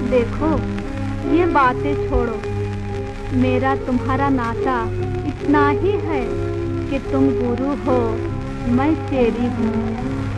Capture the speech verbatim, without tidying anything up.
देखो, ये बातें छोड़ो। मेरा तुम्हारा नाता इतना ही है कि तुम गुरु हो, मैं चेली हूँ।